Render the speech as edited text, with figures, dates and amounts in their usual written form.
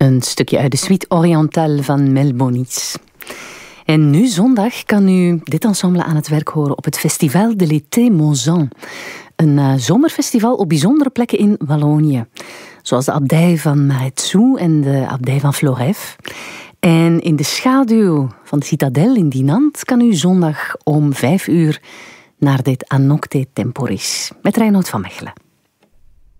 Een stukje uit de suite orientale van Melbonis. En nu zondag kan u dit ensemble aan het werk horen op het Festival de l'été Mozan. Een zomerfestival op bijzondere plekken in Wallonië. Zoals de abdij van Maretsou en de abdij van Floreffe. En in de schaduw van de citadel in Dinant kan u zondag om 5 uur naar dit Anocte Temporis met Reinoud van Mechelen.